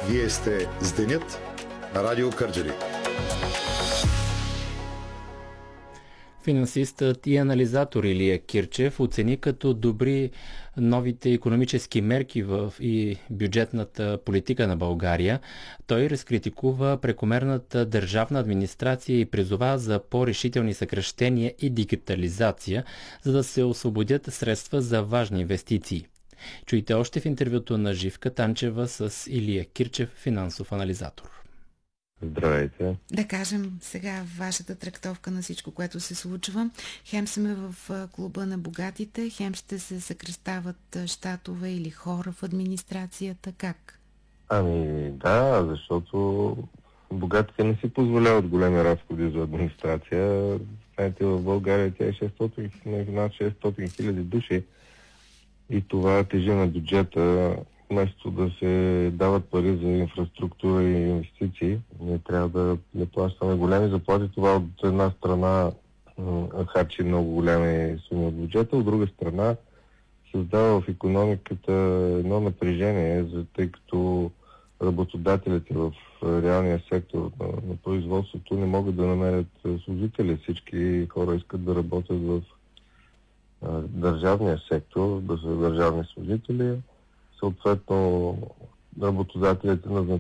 Вие сте с Денят на Радио Кърджали. Финансистът и анализатор Илия Кирчев оцени като добри новите икономически мерки и бюджетната политика на България. Той разкритикува прекомерната държавна администрация и призова за по-решителни съкращения и дигитализация, за да се освободят средства за важни инвестиции. Чуйте още в интервюто на Живка Танчева с Илия Кирчев, финансов анализатор. Здравейте. Да кажем сега вашата трактовка на всичко, което се случва. Хем сме в клуба на богатите, хем ще се съкращават щатове или хора в администрацията. Как? Ами да, защото богатите не си позволяват големи разходи за администрация. Знаете, в България тя е 600 хиляди души и това тежи на бюджета. Вместо да се дават пари за инфраструктура и инвестиции, ние трябва да не плащаме големи заплати. Това от една страна харчи много големи суми от бюджета, от друга страна създава в икономиката едно напрежение, тъй като работодателите в реалния сектор на производството не могат да намерят служители. Всички хора искат да работят в държавния сектор, да са държавни служители. Съответно, работодателите назначават